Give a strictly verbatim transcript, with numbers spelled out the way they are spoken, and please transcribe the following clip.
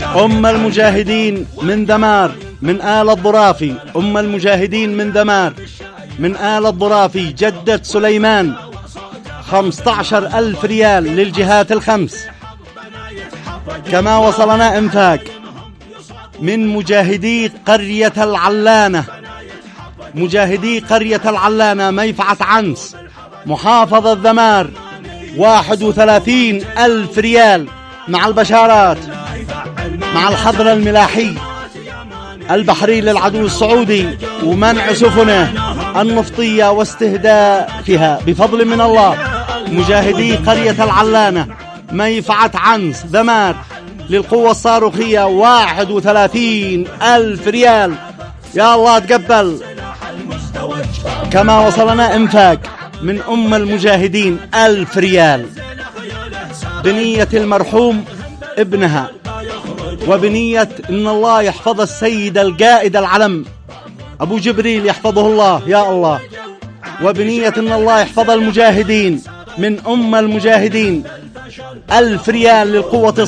أم المجاهدين من دمار من آل الضرافي، أم المجاهدين من دمار من آل الضرافي جدة سليمان خمسة عشر ألف ريال للجهات الخمس. كما وصلنا إنفاق من مجاهدي قرية العلانة، مجاهدي قرية العلانة ميفعة عنس محافظة ذمار واحد وثلاثين ألف ريال مع البشارات مع الحظر الملاحي البحري للعدو السعودي ومنع سفنه النفطية واستهدافها بفضل من الله. مجاهدي قرية العلانة ميفعة عنس ذمار للقوة الصاروخية واحد وثلاثين ألف ريال. يا الله تقبل. كما وصلنا إنفاق من أم المجاهدين ألف ريال بنية المرحوم ابنها وبنية إن الله يحفظ السيد القائد العلم أبو جبريل يحفظه الله يا الله، وبنية إن الله يحفظ المجاهدين من أم المجاهدين ألف ريال للقوة